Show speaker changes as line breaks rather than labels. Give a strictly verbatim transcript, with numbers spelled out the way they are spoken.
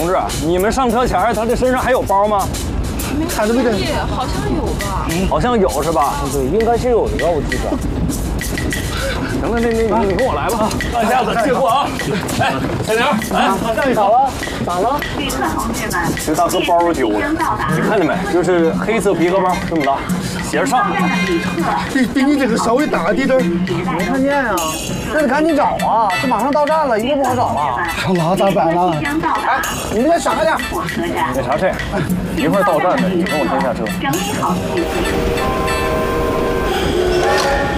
同志，你们上车前他这身上还有包吗？
看着没得？
好像有吧？
好像有是吧？
对，应该是有的，我记得。
行了，那那你你跟我来吧，
半下子借过啊！哎，小刘，哎，
这里好了，咋了？
旅客同志们，
这大哥包丢了，你看见没？就是黑色皮革包，这么大，写着上。
比比你这个稍微大滴点儿。没看见啊？那得赶紧找啊！这马上到站了，一个不好找了。那咋办了？哎，你们先闪开点。
那啥这样，一会儿到站的，你跟我先下车。
整理好自己。